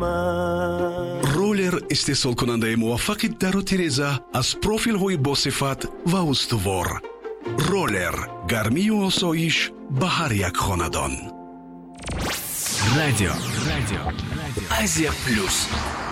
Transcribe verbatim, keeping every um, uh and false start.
من. رولر استحصال کننده موفق در و تیرزه از پروفیل های با صفت و استوار. رولر، گرمی و آسایش به هر یک خاندان. رادیو رادیو آسیا پلوس.